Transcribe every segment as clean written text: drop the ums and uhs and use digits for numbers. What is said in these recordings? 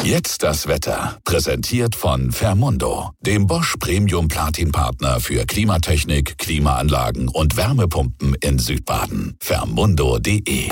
Jetzt das Wetter. Präsentiert von Fermundo, dem Bosch Premium Platin Partner für Klimatechnik, Klimaanlagen und Wärmepumpen in Südbaden. Fermundo.de.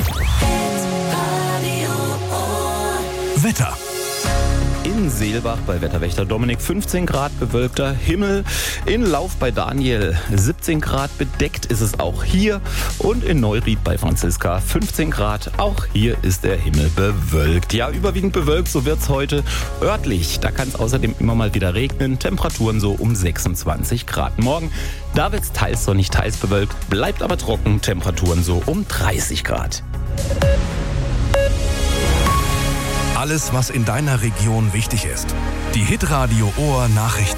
Wetter. In Seelbach bei Wetterwächter Dominik 15 Grad bewölkter Himmel. In Lauf bei Daniel 17 Grad bedeckt ist es auch hier. Und in Neuried bei Franziska 15 Grad. Auch hier ist der Himmel bewölkt. Ja, überwiegend bewölkt, so wird's heute. Örtlich, da kann es außerdem immer mal wieder regnen. Temperaturen so um 26 Grad. Morgen, da wird's teils sonnig, teils bewölkt. Bleibt aber trocken. Temperaturen so um 30 Grad. Alles, was in deiner Region wichtig ist. Die Hitradio Ohr Nachrichten.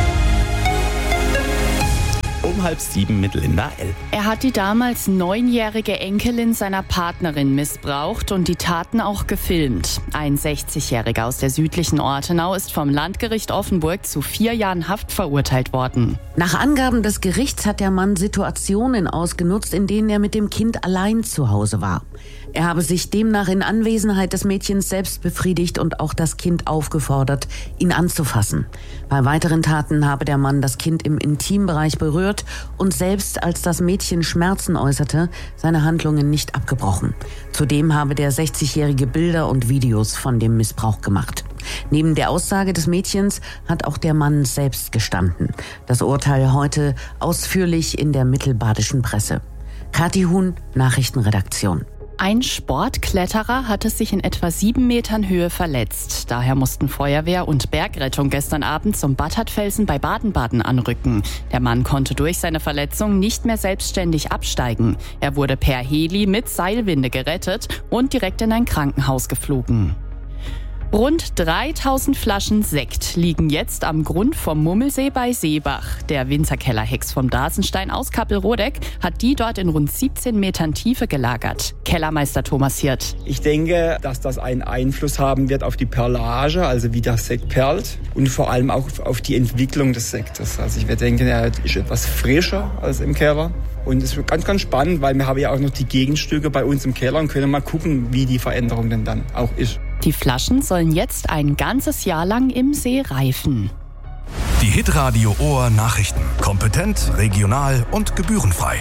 Um 6:30 mit Linda L. Er hat die damals 9-jährige Enkelin seiner Partnerin missbraucht und die Taten auch gefilmt. Ein 60-Jähriger aus der südlichen Ortenau ist vom Landgericht Offenburg zu 4 Jahren Haft verurteilt worden. Nach Angaben des Gerichts hat der Mann Situationen ausgenutzt, in denen er mit dem Kind allein zu Hause war. Er habe sich demnach in Anwesenheit des Mädchens selbst befriedigt und auch das Kind aufgefordert, ihn anzufassen. Bei weiteren Taten habe der Mann das Kind im Intimbereich berührt und selbst, als das Mädchen Schmerzen äußerte, seine Handlungen nicht abgebrochen. Zudem habe der 60-Jährige Bilder und Videos von dem Missbrauch gemacht. Neben der Aussage des Mädchens hat auch der Mann selbst gestanden. Das Urteil heute ausführlich in der mittelbadischen Presse. Kathi Huhn, Nachrichtenredaktion. Ein Sportkletterer hatte sich in etwa 7 Metern Höhe verletzt. Daher mussten Feuerwehr und Bergrettung gestern Abend zum Battardfelsen bei Baden-Baden anrücken. Der Mann konnte durch seine Verletzung nicht mehr selbstständig absteigen. Er wurde per Heli mit Seilwinde gerettet und direkt in ein Krankenhaus geflogen. Rund 3000 Flaschen Sekt liegen jetzt am Grund vom Mummelsee bei Seebach. Der Winzerkeller-Hex vom Dasenstein aus Kappelrodeck hat die dort in rund 17 Metern Tiefe gelagert. Kellermeister Thomas Hirt. Ich denke, dass das einen Einfluss haben wird auf die Perlage, also wie der Sekt perlt und vor allem auch auf die Entwicklung des Sektes. Also ich denke, er ist etwas frischer als im Keller. Und es wird ganz, ganz spannend, weil wir haben ja auch noch die Gegenstücke bei uns im Keller und können mal gucken, wie die Veränderung denn dann auch ist. Die Flaschen sollen jetzt ein ganzes Jahr lang im See reifen. Die Hitradio Ohr Nachrichten. Kompetent, regional und gebührenfrei.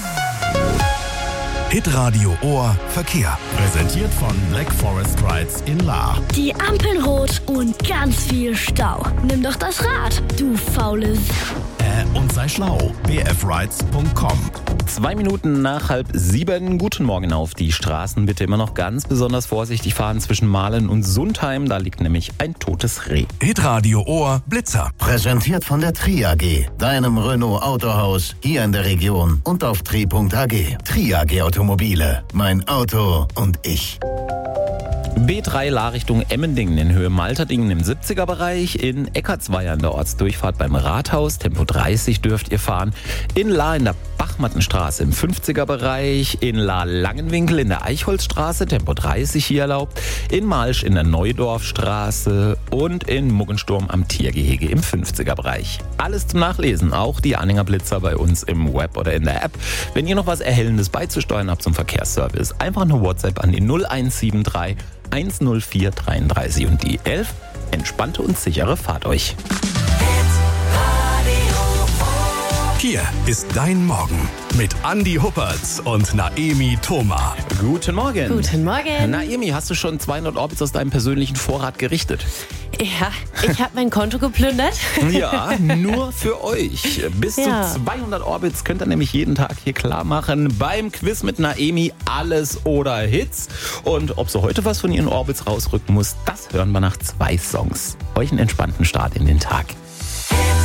Hitradio Ohr Verkehr. Präsentiert von Black Forest Rides in Lahr. Die Ampeln rot und ganz viel Stau. Nimm doch das Rad, du faules. Und sei schlau. bfrides.com. 2 Minuten nach 6:30. Guten Morgen auf die Straßen. Bitte immer noch ganz besonders vorsichtig fahren zwischen Mahlen und Sundheim. Da liegt nämlich ein totes Reh. Hitradio Ohr Blitzer. Präsentiert von der Tri AG, deinem Renault Autohaus hier in der Region und auf tri.ag. Tri AG Automobile, mein Auto und ich. B3 Lahr Richtung Emmendingen in Höhe Malterdingen im 70er-Bereich. In Eckartsweier in der Ortsdurchfahrt beim Rathaus. Tempo 30 dürft ihr fahren. In Lahr in der Bachmattenstraße im 50er-Bereich. In Lahr-Langenwinkel in der Eichholzstraße. Tempo 30 hier erlaubt. In Malsch in der Neudorfstraße. Und in Muggensturm am Tiergehege im 50er-Bereich. Alles zum Nachlesen. Auch die Anhängerblitzer bei uns im Web oder in der App. Wenn ihr noch was Erhellendes beizusteuern habt zum Verkehrsservice, einfach eine WhatsApp an die 0173 104 33 und die 11. Entspannte und sichere Fahrt euch. Hier ist dein Morgen mit Andi Huppertz und Naemi Thoma. Guten Morgen. Guten Morgen. Naemi, hast du schon 200 Orbits aus deinem persönlichen Vorrat gerichtet? Ja, ich habe mein Konto geplündert. Ja, nur für euch. Bis zu 200 Orbits könnt ihr nämlich jeden Tag hier klar machen beim Quiz mit Naemi. Alles oder Hits. Und ob sie heute was von ihren Orbits rausrücken muss, das hören wir nach 2 Songs. Euch einen entspannten Start in den Tag.